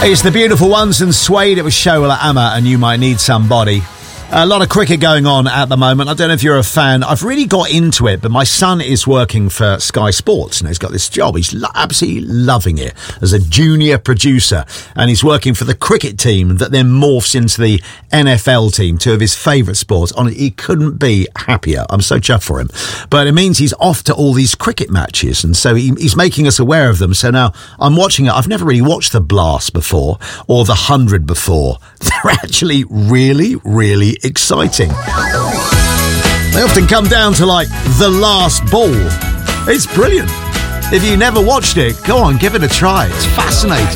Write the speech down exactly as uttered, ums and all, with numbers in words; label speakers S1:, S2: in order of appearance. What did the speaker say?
S1: It's the beautiful ones and Suede. It was Shola Ama and You Might Need Somebody. A lot of cricket going on at the moment. I don't know if you're a fan. I've really got into it, but my son is working for Sky Sports and he's got this job. He's lo- absolutely loving it as a junior producer, and he's working for the cricket team that then morphs into the N F L team, two of his favourite sports. Honestly, he couldn't be happier. I'm so chuffed for him. But it means he's off to all these cricket matches, and so he, he's making us aware of them. So now I'm watching it. I've never really watched the Blast before or the Hundred before. They're actually really, really exciting. They often come down to like the last ball. It's brilliant. If you never watched it, go on, give it a try. It's fascinating.